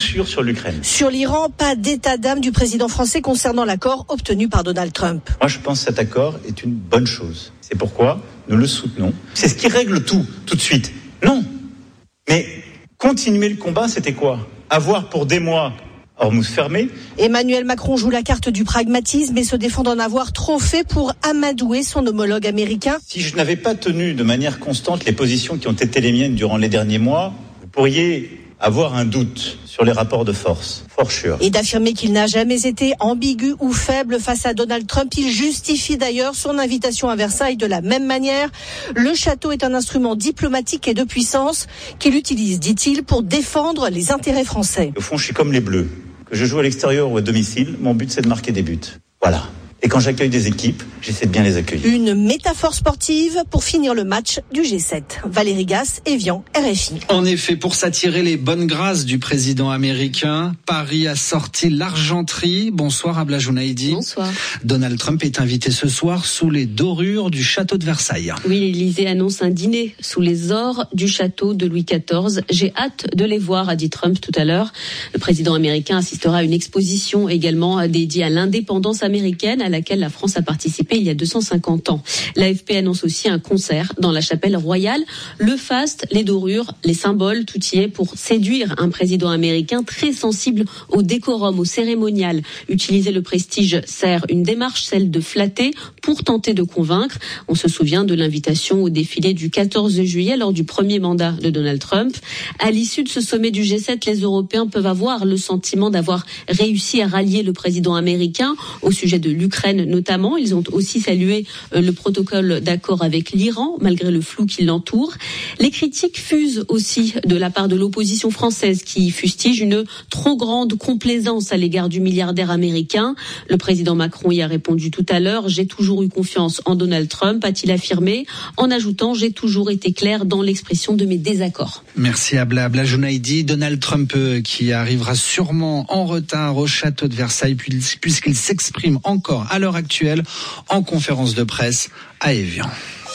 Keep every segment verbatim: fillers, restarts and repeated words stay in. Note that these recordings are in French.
sûr sur l'Ukraine. Sur l'Iran, pas d'état d'âme du président français concernant l'accord obtenu par Donald Trump. Moi, je pense que cet accord est une bonne chose. C'est pourquoi nous le soutenons. C'est ce qui règle tout, tout de suite. Non. Mais continuer le combat, c'était quoi ? Avoir pour des mois Hormuz fermé. Emmanuel Macron joue la carte du pragmatisme et se défend d'en avoir trop fait pour amadouer son homologue américain. Si je n'avais pas tenu de manière constante les positions qui ont été les miennes durant les derniers mois, vous pourriez avoir un doute sur les rapports de force, for sure. Et d'affirmer qu'il n'a jamais été ambigu ou faible face à Donald Trump. Il justifie d'ailleurs son invitation à Versailles de la même manière. Le château est un instrument diplomatique et de puissance qu'il utilise, dit-il, pour défendre les intérêts français. Au fond, je suis comme les Bleus. Que je joue à l'extérieur ou à domicile, mon but c'est de marquer des buts. Voilà. Et quand j'accueille des équipes, j'essaie de bien les accueillir. Une métaphore sportive pour finir le match du G sept. Valérie Gasse, Evian, R F I. En effet, pour s'attirer les bonnes grâces du président américain, Paris a sorti l'argenterie. Bonsoir Abla Jounaïdi. Bonsoir. Donald Trump est invité ce soir sous les dorures du château de Versailles. Oui, l'Élysée annonce un dîner sous les ors du château de Louis quatorze. J'ai hâte de les voir, a dit Trump tout à l'heure. Le président américain assistera à une exposition également dédiée à l'indépendance américaine, à laquelle la France a participé il y a deux cent cinquante ans. L'A F P annonce aussi un concert dans la chapelle royale. Le faste, les dorures, les symboles, tout y est pour séduire un président américain très sensible au décorum, au cérémonial. Utiliser le prestige sert une démarche, celle de flatter, pour tenter de convaincre. On se souvient de l'invitation au défilé du quatorze juillet lors du premier mandat de Donald Trump. À l'issue de ce sommet du G sept, les Européens peuvent avoir le sentiment d'avoir réussi à rallier le président américain au sujet de l'Ukraine notamment. Ils ont aussi salué le protocole d'accord avec l'Iran, malgré le flou qui l'entoure. Les critiques fusent aussi de la part de l'opposition française qui fustige une trop grande complaisance à l'égard du milliardaire américain. Le président Macron y a répondu tout à l'heure. J'ai toujours eu confiance en Donald Trump, a-t-il affirmé, en ajoutant j'ai toujours été clair dans l'expression de mes désaccords. Merci Abla. Abla Jounaïdi. Donald Trump euh, qui arrivera sûrement en retard au château de Versailles puisqu'il s'exprime encore à l'heure actuelle en conférence de presse à Évian.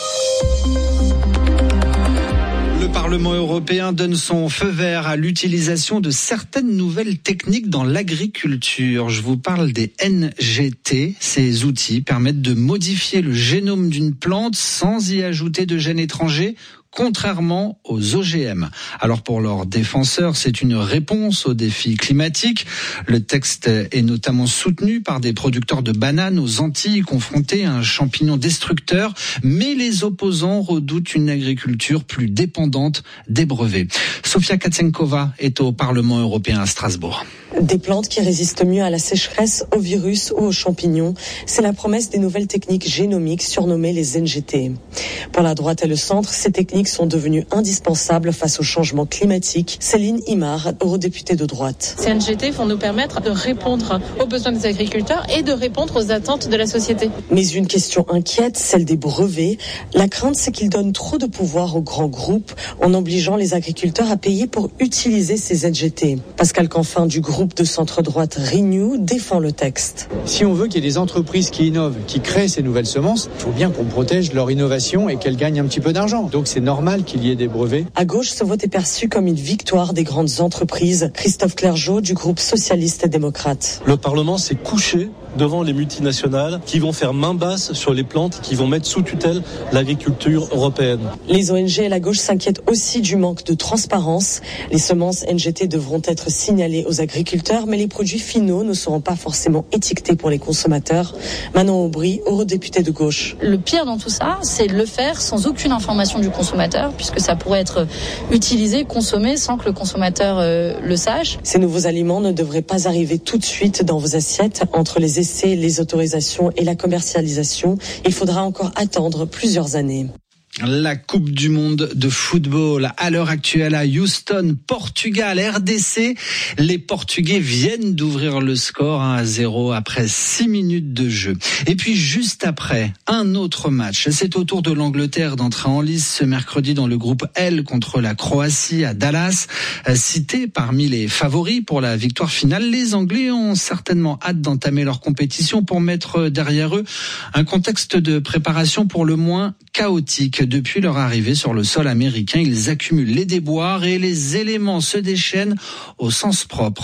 Le Parlement européen donne son feu vert à l'utilisation de certaines nouvelles techniques dans l'agriculture. Je vous parle des N G T. Ces outils permettent de modifier le génome d'une plante sans y ajouter de gènes étrangers, contrairement aux O G M. Alors pour leurs défenseurs, c'est une réponse aux défis climatiques. Le texte est notamment soutenu par des producteurs de bananes aux Antilles confrontés à un champignon destructeur, mais les opposants redoutent une agriculture plus dépendante des brevets. Sofia Katsenkova est au Parlement européen à Strasbourg. Des plantes qui résistent mieux à la sécheresse, aux virus ou aux champignons. C'est la promesse des nouvelles techniques génomiques surnommées les N G T. Pour la droite et le centre, ces techniques sont devenues indispensables face au changement climatique. Céline Imar, eurodéputée de droite. Ces N G T vont nous permettre de répondre aux besoins des agriculteurs et de répondre aux attentes de la société. Mais une question inquiète, celle des brevets. La crainte, c'est qu'ils donnent trop de pouvoir aux grands groupes en obligeant les agriculteurs à payer pour utiliser ces N G T. Pascal Canfin du groupe de centre-droite Renew défend le texte. Si on veut qu'il y ait des entreprises qui innovent, qui créent ces nouvelles semences, il faut bien qu'on protège leur innovation et qu'elles gagnent un petit peu d'argent. Donc c'est normal qu'il y ait des brevets. À gauche, ce vote est perçu comme une victoire des grandes entreprises. Christophe Clergeau du groupe socialiste et démocrate. Le Parlement s'est couché devant les multinationales qui vont faire main basse sur les plantes, qui vont mettre sous tutelle l'agriculture européenne. Les O N G et la gauche s'inquiètent aussi du manque de transparence. Les semences N G T devront être signalées aux agriculteurs, mais les produits finaux ne seront pas forcément étiquetés pour les consommateurs. Manon Aubry, eurodéputée de gauche. Le pire dans tout ça, c'est de le faire sans aucune information du consommateur, puisque ça pourrait être utilisé, consommé sans que le consommateur euh, le sache. Ces nouveaux aliments ne devraient pas arriver tout de suite dans vos assiettes. Entre les essais, les autorisations et la commercialisation, il faudra encore attendre plusieurs années. La Coupe du monde de football à l'heure actuelle à Houston, Portugal, R D C. Les Portugais viennent d'ouvrir le score un à zéro après six minutes de jeu. Et puis juste après, un autre match. C'est au tour de l'Angleterre d'entrer en lice ce mercredi dans le groupe L contre la Croatie à Dallas. Cité parmi les favoris pour la victoire finale, les Anglais ont certainement hâte d'entamer leur compétition pour mettre derrière eux un contexte de préparation pour le moins chaotique. Depuis leur arrivée sur le sol américain, ils accumulent les déboires et les éléments se déchaînent au sens propre.